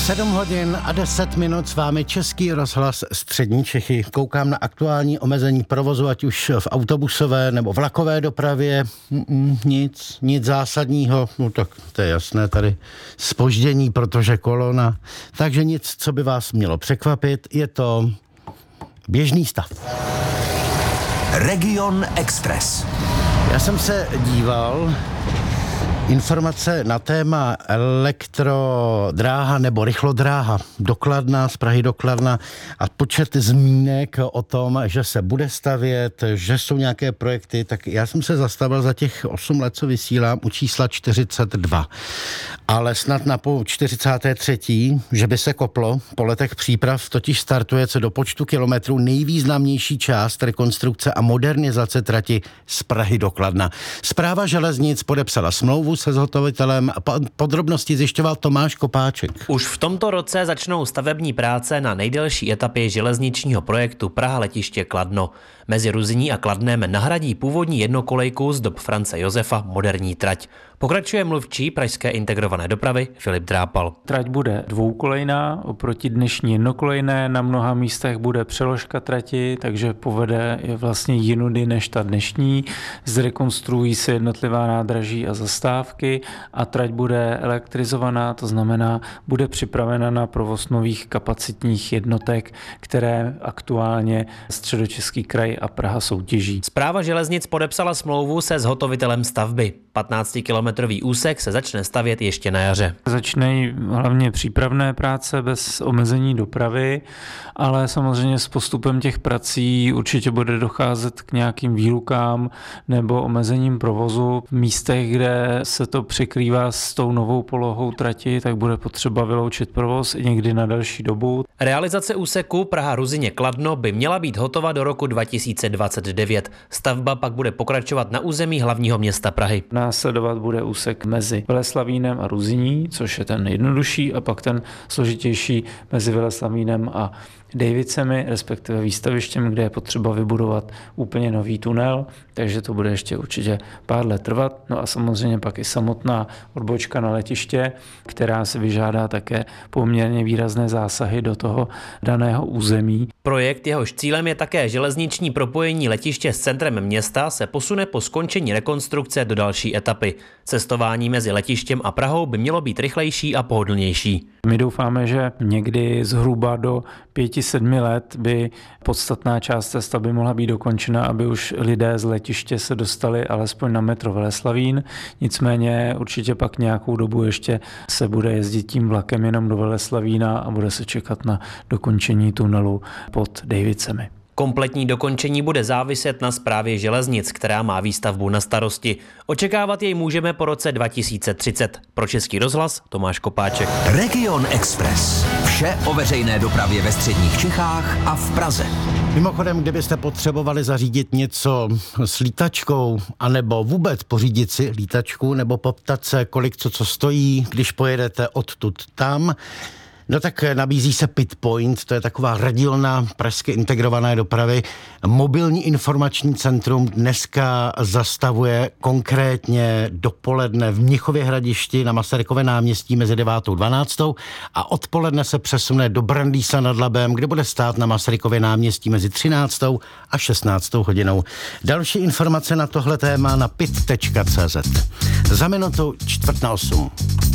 7 hodin a 10 minut s vámi Český rozhlas Střední Čechy. Koukám na aktuální omezení provozu, ať už v autobusové nebo vlakové dopravě. Nic zásadního. No tak to je jasné, tady zpoždění, protože kolona. Takže nic, co by vás mělo překvapit. Je to běžný stav. Region Express. Já jsem se díval, informace na téma elektrodráha nebo rychlodráha do Kladna, z Prahy do Kladna a počet zmínek o tom, že se bude stavět, že jsou nějaké projekty, tak já jsem se zastavil za těch 8 let, co vysílám, u čísla 42. Ale snad na půl 43., že by se koplo, po letech příprav totiž startuje co do počtu kilometrů nejvýznamnější část rekonstrukce a modernizace trati z Prahy do Kladna. Správa železnic podepsala smlouvu se zhotovitelem a podrobnosti zjišťoval Tomáš Kopáček. Už v tomto roce začnou stavební práce na nejdelší etapě železničního projektu Praha letiště Kladno. Mezi Ruzyní a Kladnem nahradí původní jednokolejku z dob France Josefa moderní trať. Pokračuje mluvčí pražské integrované dopravy Filip Drápal. Trať bude dvoukolejná oproti dnešní jednokolejné, na mnoha místech bude přeložka trati, takže povede je vlastně jinudy než ta dnešní. Zrekonstruují se jednotlivá nádraží a zastávky a trať bude elektrizovaná, to znamená, bude připravena na provoz nových kapacitních jednotek, které aktuálně Středočeský kraj a Praha soutěží. Správa železnic podepsala smlouvu se zhotovitelem stavby. 15-kilometrový úsek se začne stavět ještě na jaře. Začínají hlavně přípravné práce bez omezení dopravy, ale samozřejmě s postupem těch prací určitě bude docházet k nějakým výlukám nebo omezením provozu. V místech, kde se to překrývá s tou novou polohou trati, tak bude potřeba vyloučit provoz i někdy na delší dobu. Realizace úseku Praha-Ruzyně-Kladno by měla být hotova do roku 2029. Stavba pak bude pokračovat na území hlavního města Prahy. Následovat bude úsek mezi Veleslavínem a Ruzyní, což je ten nejjednodušší, a pak ten složitější mezi Veleslavínem a Dejvicemi, respektive výstavištěm, kde je potřeba vybudovat úplně nový tunel, takže to bude ještě určitě pár let trvat. No a samozřejmě pak i samotná odbočka na letiště, která si vyžádá také poměrně výrazné zásahy do toho daného území. Projekt, jehož cílem je také železniční propojení letiště s centrem města, se posune po skončení rekonstrukce do další etapy. Cestování mezi letištěm a Prahou by mělo být rychlejší a pohodlnější. My doufáme, že někdy zhruba do 5-7 let by podstatná část té stavby mohla být dokončena, aby už lidé z letiště se dostali alespoň na metro Veleslavín. Nicméně určitě pak nějakou dobu ještě se bude jezdit tím vlakem jenom do Veleslavína a bude se čekat na dokončení tunelu pod Dejvicemi. Kompletní dokončení bude záviset na správě železnic, která má výstavbu na starosti. Očekávat jej můžeme po roce 2030. Pro Český rozhlas Tomáš Kopáček. Region Express. Vše o veřejné dopravě ve středních Čechách a v Praze. Mimochodem, kdybyste potřebovali zařídit něco s lítačkou, anebo vůbec pořídit si lítačku, nebo poptat se, kolik co stojí, když pojedete odtud tam, no tak nabízí se Pitpoint, to je taková radílna pražské integrované dopravy. Mobilní informační centrum dneska zastavuje konkrétně dopoledne v Mnichově Hradišti na Masarykově náměstí mezi 9. a 12. a odpoledne se přesune do Brandýsa nad Labem, kde bude stát na Masarykově náměstí mezi 13. a 16. hodinou. Další informace na tohle téma na pit.cz. Za minutu 7:45.